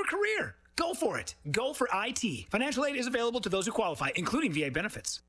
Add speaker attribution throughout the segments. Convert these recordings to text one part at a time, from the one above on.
Speaker 1: career. Go for it. Go for IT. Financial aid is available to those who qualify, including VA benefits.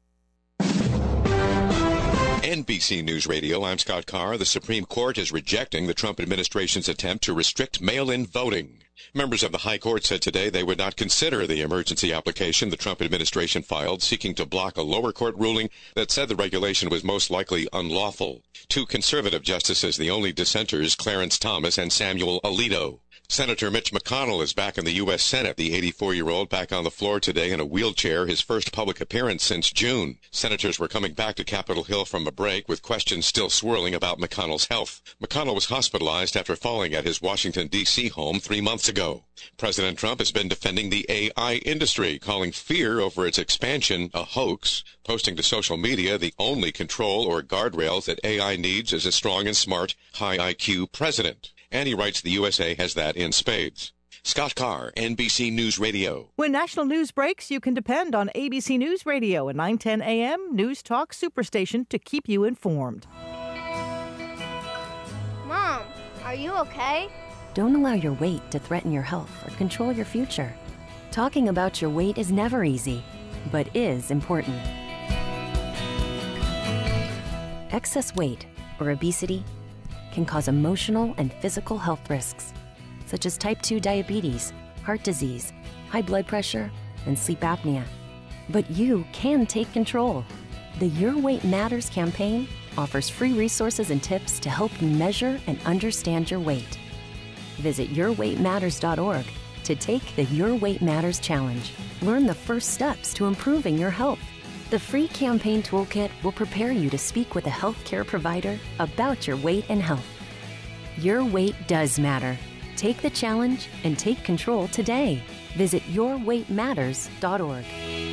Speaker 2: NBC News Radio, I'm Scott Carr. The Supreme Court is rejecting the Trump administration's attempt to restrict mail-in voting. Members of the High Court said today they would not consider the emergency application the Trump administration filed seeking to block a lower court ruling that said the regulation was most likely unlawful. Two conservative justices, the only dissenters, Clarence Thomas and Samuel Alito. Senator Mitch McConnell is back in the U.S. Senate. The 84-year-old back on the floor today in a wheelchair, his first public appearance since June. Senators were coming back to Capitol Hill from a break with questions still swirling about McConnell's health. McConnell was hospitalized after falling at his Washington, D.C. home 3 months ago. President Trump has been defending the AI industry, calling fear over its expansion a hoax, posting to social media the only control or guardrails that AI needs is a strong and smart, high IQ president. And he writes the USA has that in spades. Scott Carr, NBC News Radio.
Speaker 3: When national news breaks, you can depend on ABC News Radio at 9:10 a.m. News Talk Superstation to keep you informed.
Speaker 4: Mom, are you okay?
Speaker 5: Don't allow your weight to threaten your health or control your future. Talking about your weight is never easy, but is important. Excess weight, or obesity, can cause emotional and physical health risks, such as type 2 diabetes, heart disease, high blood pressure, and sleep apnea. But you can take control. The Your Weight Matters campaign offers free resources and tips to help you measure and understand your weight. Visit yourweightmatters.org to take the Your Weight Matters Challenge. Learn the first steps to improving your health. The free campaign toolkit will prepare you to speak with a healthcare provider about your weight and health. Your weight does matter. Take the challenge and take control today. Visit yourweightmatters.org.